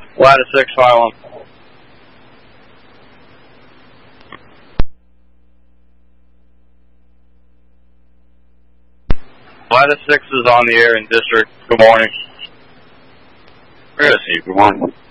Lattice 6, file 1. Lattice 6 is on the air in district. Good morning. Good morning.